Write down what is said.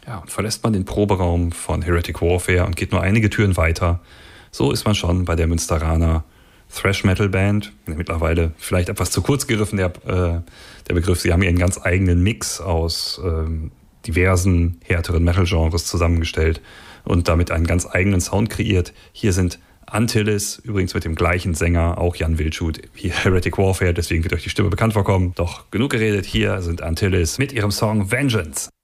Ja, und verlässt man den Proberaum von Heretic Warfare und geht nur einige Türen weiter, so ist man schon bei der Münsteraner Thrash-Metal-Band. Mittlerweile vielleicht etwas zu kurz gegriffen, der Begriff. Sie haben ihren ganz eigenen Mix aus diversen härteren Metal-Genres zusammengestellt und damit einen ganz eigenen Sound kreiert. Hier sind Antilles, übrigens mit dem gleichen Sänger, auch Jan Wildschut wie Heretic Warfare, deswegen wird euch die Stimme bekannt vorkommen. Doch genug geredet, hier sind Antilles mit ihrem Song Vengeance.